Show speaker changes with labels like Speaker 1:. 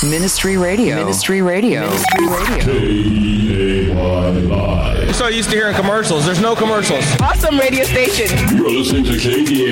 Speaker 1: Ministry Radio. Ministry Radio. Ministry Radio.
Speaker 2: You're so used to hearing commercials. There's no commercials.
Speaker 3: Awesome radio station.
Speaker 4: You're listening to KDAY